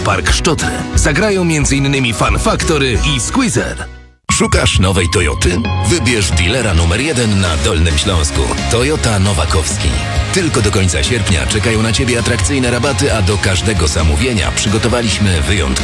Park Szczotry. Zagrają m.in. Fun Factory i Squeezer. Szukasz nowej Toyoty? Wybierz dealera numer 1 na Dolnym Śląsku. Toyota Nowakowski. Tylko do końca sierpnia czekają na Ciebie atrakcyjne rabaty, a do każdego zamówienia przygotowaliśmy wyjątkowe